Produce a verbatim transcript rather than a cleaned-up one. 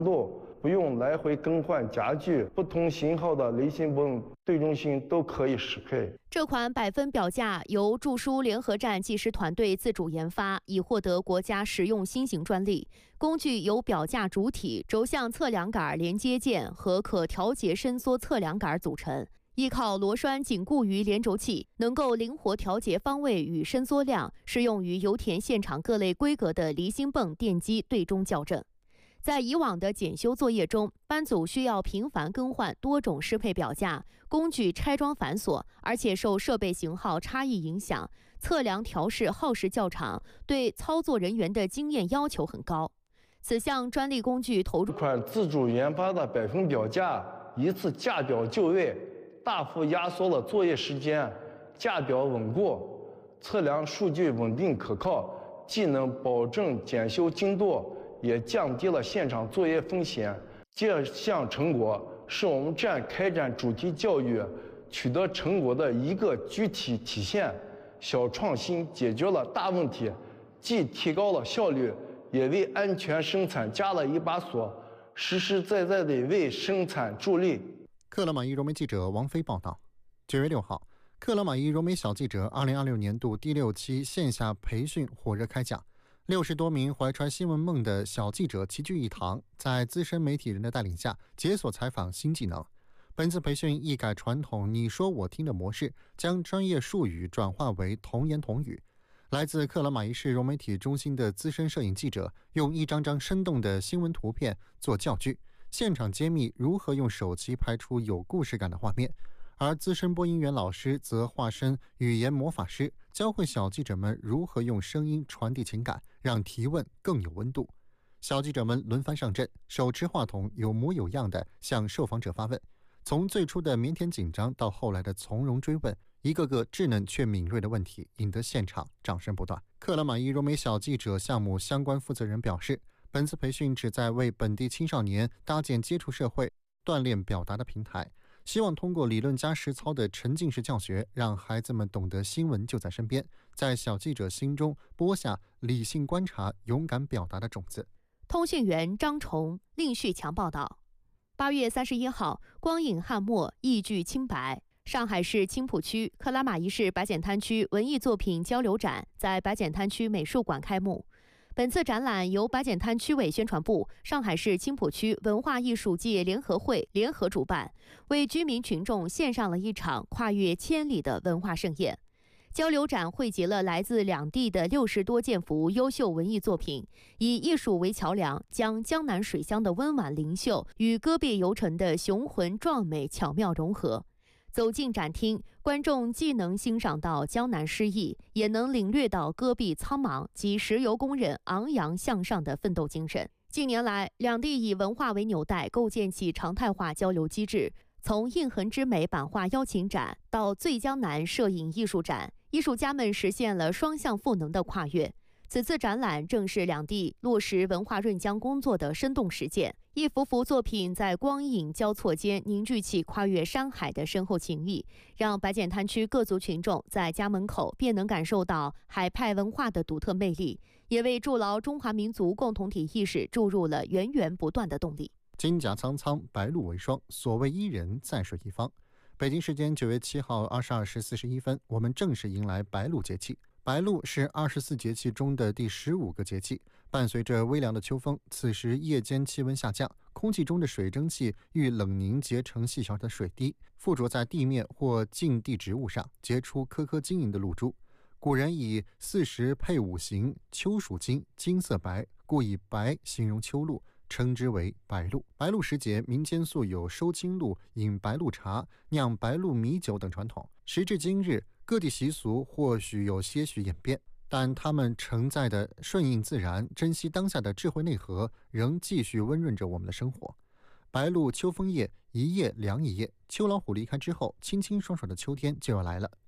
度，不用来回更换家具，不同型号的雷星泵对中心都可以适配。 这款百分表架由著书联合站技师团队自主研发，已获得国家实用新型专利。工具由表架主体、轴向测量杆连接件和可调节伸缩测量杆组成。依靠螺栓紧固于连轴器，能够灵活调节方位与伸缩量，适用于油田现场各类规格的离心泵电机对中校正。在以往的检修作业中，班组需要频繁更换多种适配表架，工具拆装繁琐，而且受设备型号差异影响，测量调试耗时较长，对操作人员的经验要求很高。此项专利工具投入这款自主研发的百分表架，一次架表就位，大幅压缩了作业时间，架表稳固，测量数据稳定可靠，既能保证检修精度，也降低了现场作业风险。这项成果是我们站开展主题教育取得成果的一个具体体现。小创新解决了大问题，既提高了效率，也为安全生产加了一把锁，实实在在地为生产助力。 克拉玛依融媒记者王飞报道。九月六号，克拉玛依融媒小记者二零二六年度第六期线下培训火热开讲。六十多名怀揣新闻梦的小记者齐聚一堂，在资深媒体人的带领下，解锁采访新技能。本次培训一改传统你说我听的模式，将专业术语转化为童言童语。来自克拉玛依市融媒体中心的资深摄影记者，用一张张生动的新闻图片做教具，现场揭秘如何用手机拍出有故事感的画面。而资深播音员老师则化身语言魔法师，教会小记者们如何用声音传递情感，让提问更有温度。小记者们轮番上阵，手持话筒，有模有样地向受访者发问。从最初的腼腆紧张到后来的从容追问，一个个稚嫩却敏锐的问题引得现场掌声不断。克拉玛依融媒小记者项目相关负责人表示，本次培训旨在为本地青少年搭建接触社会、锻炼表达的平台，希望通过理论加实操的沉浸式教学，让孩子们懂得新闻就在身边，在小记者心中播下理性观察、勇敢表达的种子。 通讯员张崇、令旭强报道。八月三十一号，光影汉墨，意句清白。上海市青浦区、克拉玛依市白碱滩区文艺作品交流展在白碱滩区美术馆开幕。本次展览由白碱滩区委宣传部、上海市青浦区文化艺术界联合会联合主办，为居民群众献上了一场跨越千里的文化盛宴。交流展汇集了来自两地的六十多件幅优秀文艺作品，以艺术为桥梁，将江南水乡的温婉灵秀与戈壁游城的雄浑壮美巧妙融合。走进展厅，观众既能欣赏到江南诗意，也能领略到戈壁苍茫及石油工人昂扬向上的奋斗精神。近年来，两地以文化为纽带，构建起常态化交流机制。从印痕之美版画邀请展到最江南摄影艺术展，艺术家们实现了双向赋能的跨越。此次展览正是两地落实文化润江工作的生动实践，一幅幅作品在光影交错间凝聚起跨越山海的深厚情谊，让白碱滩区各族群众在家门口便能感受到海派文化的独特魅力，也为筑牢中华民族共同体意识注入了源源不断的动力。 金甲苍苍，白露为霜，所谓伊人，在水一方。北京时间九月七号二十二时四十一分，我们正式迎来白露节气。白露是二十四节气中的第十五个节气，伴随着微凉的秋风，此时夜间气温下降，空气中的水蒸气遇冷凝结成细小的水滴，附着在地面或近地植物上，结出颗颗晶莹的露珠。古人以四时配五行，秋属金，金色白，故以白形容秋露，称之为白露。白露时节，民间素有收青露、饮白露茶、酿白露米酒等传统。时至今日，各地习俗或许有些许演变，但它们承载的顺应自然、珍惜当下的智慧内核，仍继续温润着我们的生活。白露秋风夜，一夜凉一夜，秋老虎离开之后，清清爽爽的秋天就要来了。